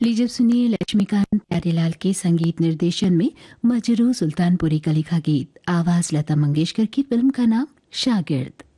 लीजिए सुनिए लक्ष्मीकांत प्यारेलाल के संगीत निर्देशन में मजरू सुल्तानपुरी का लिखा गीत, आवाज लता मंगेशकर की। फिल्म का नाम शागिर्द।